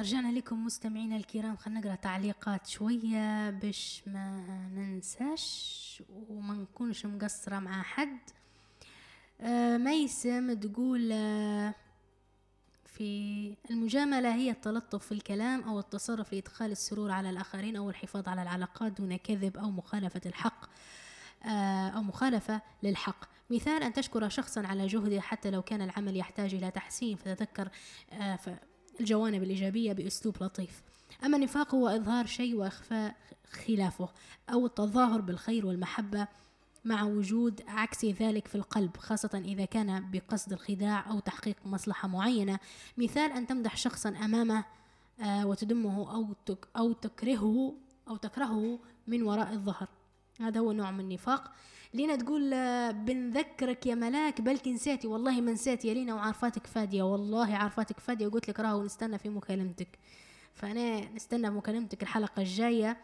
رجعنا لكم مستمعينا الكرام. خلنا نقرأ تعليقات شوية باش ما ننساش وما نكونش مقصرة مع حد. ميسم تقول في المجاملة هي التلطف في الكلام أو التصرف لإدخال السرور على الآخرين أو الحفاظ على العلاقات دون كذب أو مخالفة الحق أو مخالفة للحق. مثال أن تشكر شخصا على جهده حتى لو كان العمل يحتاج إلى تحسين، فتذكر الجوانب الإيجابية بأسلوب لطيف. أما النفاق هو إظهار شيء وإخفاء خلافه أو التظاهر بالخير والمحبة مع وجود عكس ذلك في القلب، خاصة إذا كان بقصد الخداع أو تحقيق مصلحة معينة. مثال أن تمدح شخصا أمامه وتدمه أو تكرهه من وراء الظهر، هذا هو نوع من النفاق. لينا تقول بنذكرك يا ملاك بلكي نسيتي. والله ما نسيت يا لينا، وعارفاتك فادية، والله عارفاتك فادية، وقلت لك راهو نستنى في مكالمتك، فأنا نستنى مكالمتك الحلقة الجاية.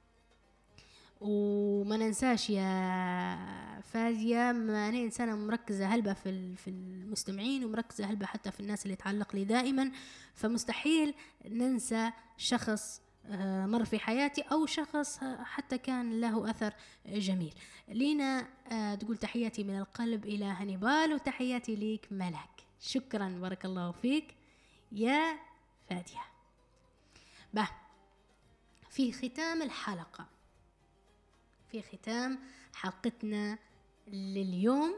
وما ننساش يا فادية، ما أنا إنسانة مركزة هلبة في المستمعين، ومركزة هلبة حتى في الناس اللي تعلق لي دائما، فمستحيل ننسى شخص مر في حياتي أو شخص حتى كان له أثر جميل. لينا تقول تحياتي من القلب إلى هانيبال، وتحياتي ليك ملاك. شكرا، بارك الله فيك يا فادية. في ختام حلقتنا لليوم،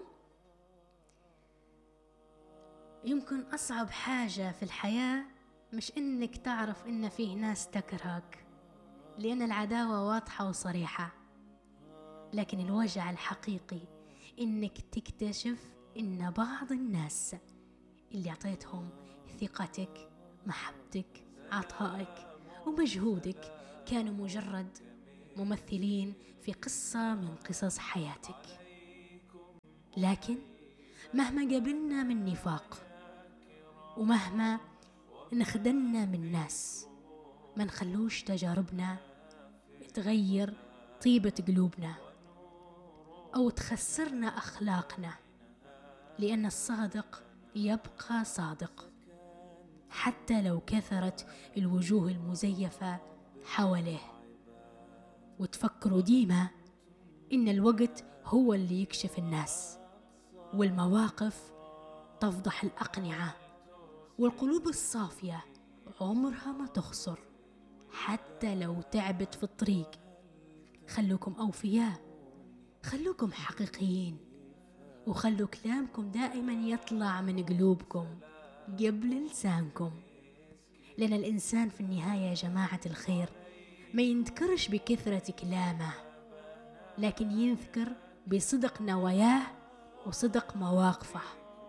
يمكن أصعب حاجة في الحياة مش إنك تعرف إن فيه ناس تكرهك، لأن العداوة واضحة وصريحة، لكن الوجع الحقيقي إنك تكتشف إن بعض الناس اللي أعطيتهم ثقتك، محبتك، عطائك ومجهودك كانوا مجرد ممثلين في قصة من قصص حياتك. لكن مهما قابلنا من نفاق ومهما نخدلنا من ناس، ما نخلوش تجاربنا تغير طيبة قلوبنا أو تخسرنا أخلاقنا، لأن الصادق يبقى صادق حتى لو كثرت الوجوه المزيفة حواليه. وتفكروا ديما إن الوقت هو اللي يكشف الناس، والمواقف تفضح الأقنعة، والقلوب الصافية عمرها ما تخسر حتى لو تعبت في الطريق. خلوكم أوفياء، خلوكم حقيقيين، وخلوا كلامكم دائما يطلع من قلوبكم قبل لسانكم، لأن الإنسان في النهاية يا جماعة الخير ما ينذكرش بكثرة كلامه، لكن ينذكر بصدق نواياه وصدق مواقفه.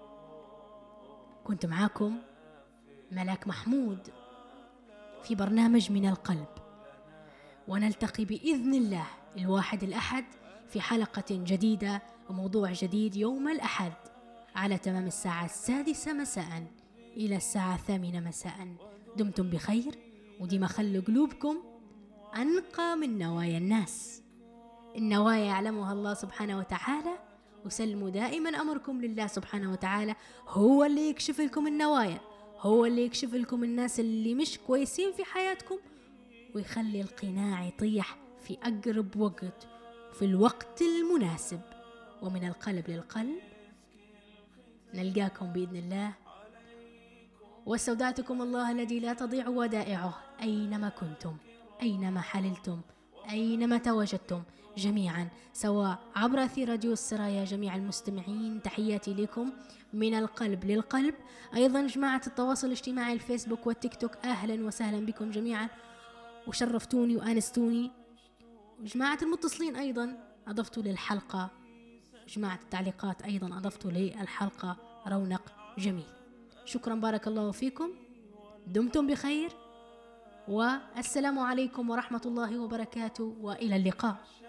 كنت معاكم ملاك محمود في برنامج من القلب، ونلتقي بإذن الله الواحد الأحد في حلقة جديدة وموضوع جديد يوم الأحد على تمام الساعة 6 مساء إلى الساعة 8 مساء. دمتم بخير، وديما خلوا قلوبكم أنقى من نوايا الناس. النوايا يعلمها الله سبحانه وتعالى، وسلموا دائما أمركم لله سبحانه وتعالى، هو اللي يكشف لكم النوايا، هو اللي يكشف لكم الناس اللي مش كويسين في حياتكم، ويخلي القناع يطيح في أقرب وقت في الوقت المناسب. ومن القلب للقلب نلقاكم بإذن الله، واستودعتكم الله الذي لا تضيع ودائعه أينما كنتم، أينما حللتم، أينما تواجدتم جميعا، سواء عبر أثير راديو السرايا. جميع المستمعين تحياتي لكم من القلب للقلب. أيضا جماعة التواصل الاجتماعي الفيسبوك والتيك توك، أهلا وسهلا بكم جميعا، وشرفتوني وآنستوني. وجماعة المتصلين أيضا أضفتوا للحلقة، جماعة التعليقات أيضا أضفتوا للحلقة رونق جميل. شكرا، بارك الله فيكم، دمتم بخير، والسلام عليكم ورحمة الله وبركاته، وإلى اللقاء.